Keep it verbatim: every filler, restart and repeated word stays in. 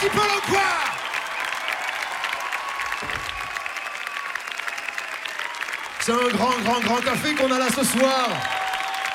petit peu le quoi. C'est un grand, grand, grand café qu'on a là ce soir.